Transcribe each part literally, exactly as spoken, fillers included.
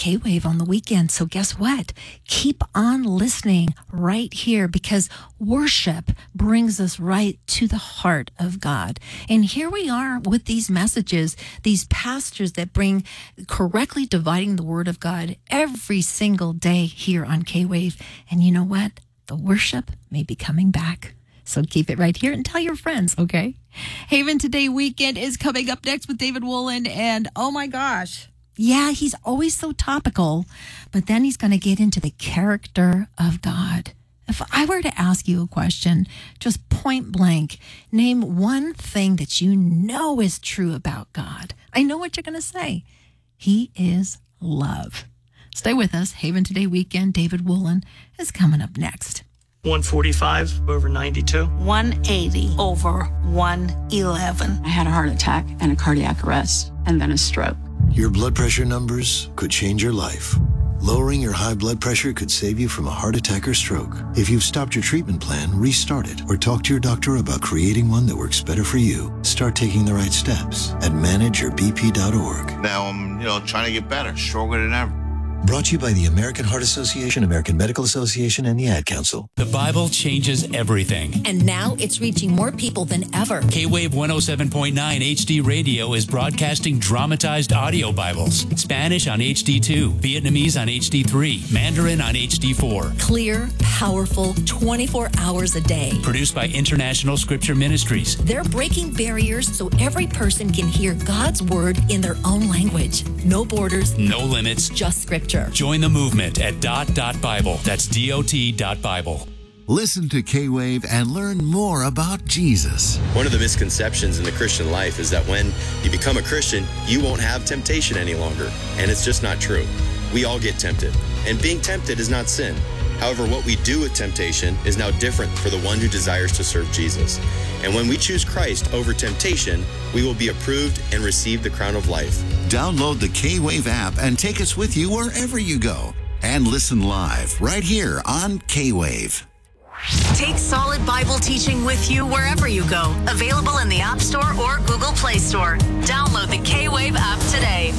K-Wave on the weekend. So guess what? Keep on listening right here, because worship brings us right to the heart of God. And here we are with these messages, these pastors that bring correctly dividing the word of God every single day here on K-Wave. And you know what? The worship may be coming back. So keep it right here and tell your friends, okay? Haven Today Weekend is coming up next with David Woolen. And oh my gosh, yeah, he's always so topical. But then he's going to get into the character of God. If I were to ask you a question, just point blank, name one thing that you know is true about God. I know what you're going to say. He is love. Stay with us. Haven Today Weekend, David Woolen is coming up next. one forty-five over ninety-two. one eighty over one eleven. I had a heart attack and a cardiac arrest and then a stroke. Your blood pressure numbers could change your life. Lowering your high blood pressure could save you from a heart attack or stroke. If you've stopped your treatment plan, restart it or talk to your doctor about creating one that works better for you. Start taking the right steps at manage your b p dot org. Now I'm, you know, trying to get better, stronger than ever. Brought to you by the American Heart Association, American Medical Association, and the Ad Council. The Bible changes everything. And now it's reaching more people than ever. K-Wave one oh seven point nine H D Radio is broadcasting dramatized audio Bibles. Spanish on H D two, Vietnamese on H D three, Mandarin on H D four. Clear, powerful, twenty-four hours a day. Produced by International Scripture Ministries. They're breaking barriers so every person can hear God's word in their own language. No borders. No limits. Just scripture. Join the movement at dot dot Bible. That's D O T dot Bible. Listen to K-Wave and learn more about Jesus. One of the misconceptions in the Christian life is that when you become a Christian, you won't have temptation any longer. And it's just not true. We all get tempted. And being tempted is not sin. However, what we do with temptation is now different for the one who desires to serve Jesus. And when we choose Christ over temptation, we will be approved and receive the crown of life. Download the K-Wave app and take us with you wherever you go. And listen live right here on K-Wave. Take solid Bible teaching with you wherever you go. Available in the App Store or Google Play Store. Download the K-Wave app today.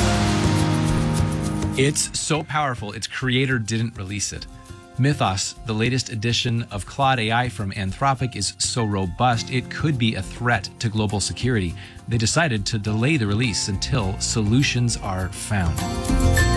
It's so powerful, its creator didn't release it. Mythos, the latest edition of Claude A I from Anthropic, is so robust it could be a threat to global security. They decided to delay the release until solutions are found.